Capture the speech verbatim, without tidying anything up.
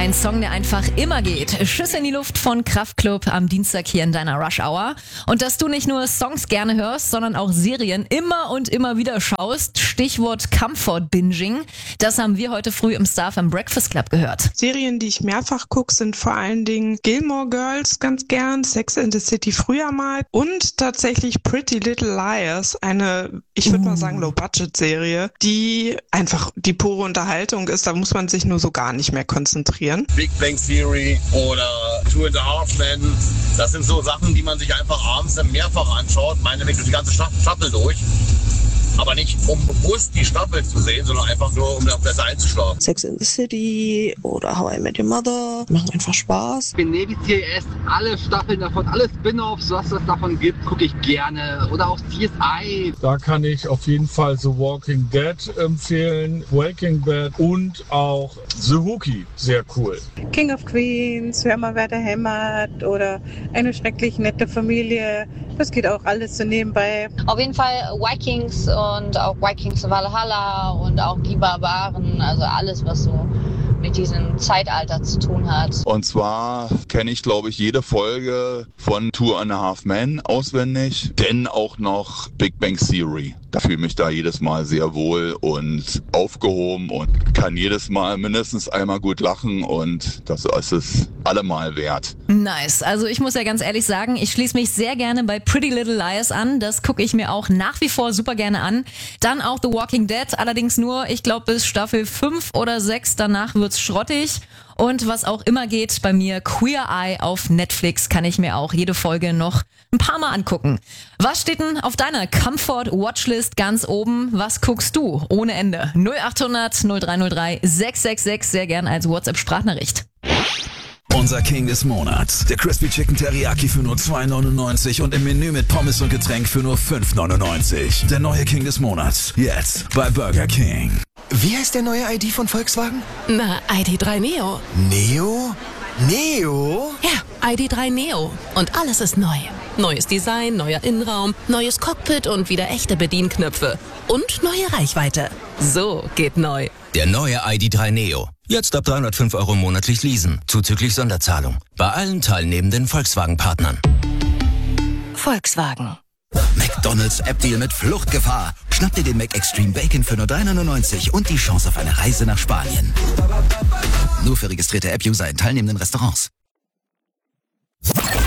Ein Song, der einfach immer geht. Schüsse in die Luft von Kraftklub am Dienstag hier in deiner Rush Hour. Und dass du nicht nur Songs gerne hörst, sondern auch Serien immer und immer wieder schaust. Stichwort Comfort Binging. Das haben wir heute früh im Star vom Breakfast Club gehört. Serien, die ich mehrfach gucke, sind vor allen Dingen Gilmore Girls ganz gern, Sex and the City früher mal und tatsächlich Pretty Little Liars, eine, ich würde mal sagen, Low-Budget-Serie, die einfach die pure Unterhaltung ist. Da muss man sich nur so gar nicht mehr konzentrieren. Big Bang Theory oder Two and a Half Men, das sind so Sachen, die man sich einfach abends dann mehrfach anschaut, meinetwegen durch die ganze Staffel durch. Aber nicht, um bewusst die Staffel zu sehen, sondern einfach nur, um besser einzuschlafen. Sex and the City oder How I Met Your Mother machen einfach Spaß. Navy C I S, alle Staffeln davon, alle Spin-Offs, was es davon gibt, gucke ich gerne. Oder auch C S I. Da kann ich auf jeden Fall The Walking Dead empfehlen, Breaking Bad und auch The Rookie, sehr cool. King of Queens, Hör mal, wer da hämmert oder Eine schrecklich nette Familie. Das geht auch alles so nebenbei. Auf jeden Fall Vikings und auch Vikings Valhalla und auch die Barbaren, also alles, was so mit diesem Zeitalter zu tun hat. Und zwar kenne ich, glaube ich, jede Folge von Two and a Half Men auswendig, denn auch noch Big Bang Theory. Da fühle ich mich da jedes Mal sehr wohl und aufgehoben und kann jedes Mal mindestens einmal gut lachen und das ist es allemal wert. Nice. Also ich muss ja ganz ehrlich sagen, ich schließe mich sehr gerne bei Pretty Little Liars an. Das gucke ich mir auch nach wie vor super gerne an. Dann auch The Walking Dead, allerdings nur, ich glaube, bis Staffel fünf oder sechs. Danach wird's schrottig. Und was auch immer geht bei mir, Queer Eye auf Netflix kann ich mir auch jede Folge noch ein paar Mal angucken. Was steht denn auf deiner Comfort Watchlist ganz oben? Was guckst du ohne Ende? null acht hundert null drei null drei sechs sechs sechs, sehr gern als WhatsApp-Sprachnachricht. Unser King des Monats. Der Crispy Chicken Teriyaki für nur zwei neunundneunzig und im Menü mit Pommes und Getränk für nur fünf neunundneunzig. Der neue King des Monats. Jetzt bei Burger King. Wie heißt der neue I D von Volkswagen? Na, I D drei Neo. Neo? Neo? Ja, I D drei Neo. Und alles ist neu. Neues Design, neuer Innenraum, neues Cockpit und wieder echte Bedienknöpfe. Und neue Reichweite. So geht neu. Der neue I D drei Neo. Jetzt ab dreihundertfünf Euro monatlich leasen, zuzüglich Sonderzahlung. Bei allen teilnehmenden Volkswagen-Partnern. Volkswagen. McDonald's App-Deal mit Fluchtgefahr. Schnapp dir den Mac Extreme Bacon für nur drei neunundneunzig und die Chance auf eine Reise nach Spanien. Nur für registrierte App-User in teilnehmenden Restaurants.